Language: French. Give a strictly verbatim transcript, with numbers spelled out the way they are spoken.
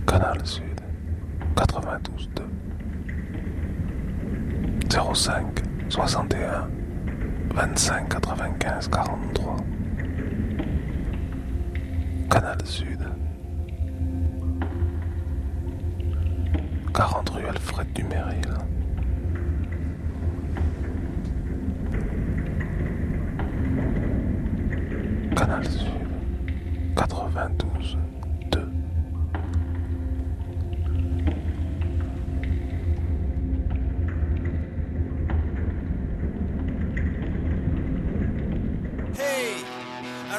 Canal Sud, quatre-vingt-douze deux, zéro cinq, soixante et un, vingt-cinq, quatre-vingt-quinze, quarante-trois. Canal Sud, quarante rue Alfred Duméril.